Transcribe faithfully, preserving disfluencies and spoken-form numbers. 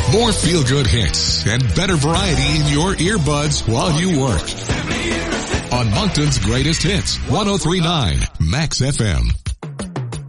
More feel-good hits and better variety in your earbuds while you work. On Moncton's Greatest Hits, one oh three point nine Max F M.